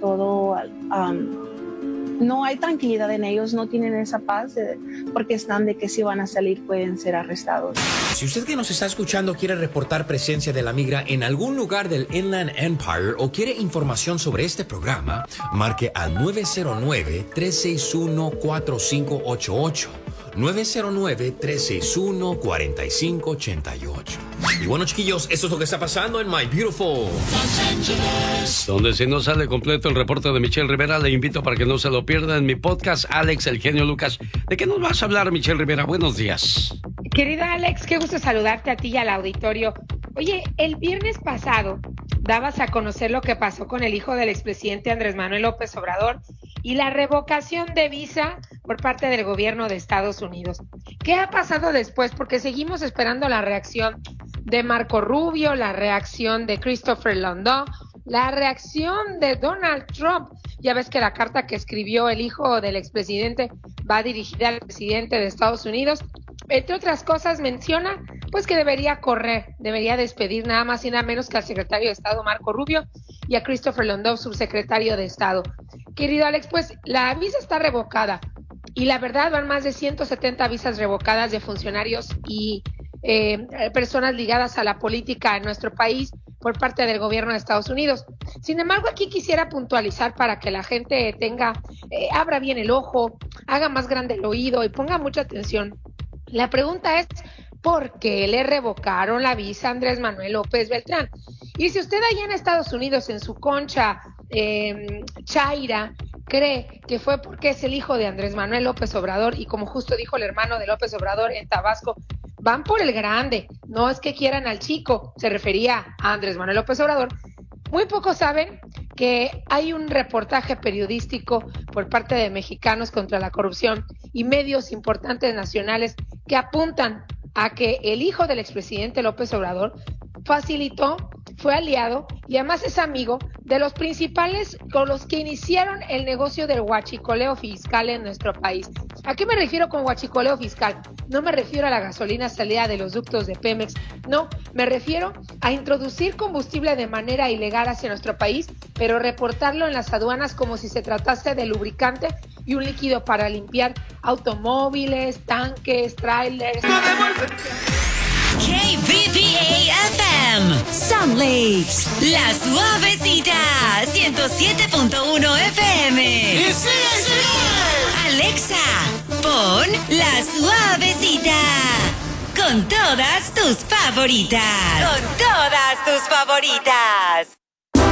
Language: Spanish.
todo, no hay tranquilidad en ellos, no tienen esa paz porque están de que si van a salir pueden ser arrestados. Si usted que nos está escuchando quiere reportar presencia de la migra en algún lugar del Inland Empire o quiere información sobre este programa, marque al 909-361-4588. 909-361-4588. Y bueno, chiquillos, esto es lo que está pasando en My Beautiful Los Ángeles. Donde si no sale completo el reporte de Michelle Rivera, le invito para que no se lo pierda en mi podcast, Alex, el genio Lucas. ¿De qué nos vas a hablar, Michelle Rivera? Buenos días. Querida Alex, qué gusto saludarte a ti y al auditorio. Oye, el viernes pasado dabas a conocer lo que pasó con el hijo del expresidente Andrés Manuel López Obrador y la revocación de visa por parte del gobierno de Estados Unidos. ¿Qué ha pasado después? Porque seguimos esperando la reacción de Marco Rubio, la reacción de Christopher Landau, la reacción de Donald Trump. Ya ves que la carta que escribió el hijo del expresidente va dirigida al presidente de Estados Unidos. Entre otras cosas menciona pues que debería correr, debería despedir nada más y nada menos que al secretario de Estado Marco Rubio y a Christopher Landau, subsecretario de Estado. Querido Alex, pues la visa está revocada y la verdad van más de 170 visas revocadas de funcionarios y personas ligadas a la política en nuestro país por parte del gobierno de Estados Unidos. Sin embargo, aquí quisiera puntualizar para que la gente abra bien el ojo, haga más grande el oído y ponga mucha atención. La pregunta es, ¿por qué le revocaron la visa a Andrés Manuel López Beltrán? Y si usted allá en Estados Unidos, en su concha chaira, cree que fue porque es el hijo de Andrés Manuel López Obrador y como justo dijo el hermano de López Obrador en Tabasco, van por el grande, no es que quieran al chico, se refería a Andrés Manuel López Obrador. Muy pocos saben que hay un reportaje periodístico por parte de Mexicanos contra la Corrupción y medios importantes nacionales que apuntan a que el hijo del expresidente López Obrador facilitó, fue aliado y además es amigo de los principales con los que iniciaron el negocio del huachicoleo fiscal en nuestro país. ¿A qué me refiero con huachicoleo fiscal? No me refiero a la gasolina salida de los ductos de Pemex, no, me refiero a introducir combustible de manera ilegal hacia nuestro país, pero reportarlo en las aduanas como si se tratase de lubricante y un líquido para limpiar automóviles, tanques, trailers. KBBA-FM Sun Lakes, La Suavecita, 107.1 FM. ¡Y sigue! Alexa, pon La Suavecita. Con todas tus favoritas. Con todas tus favoritas.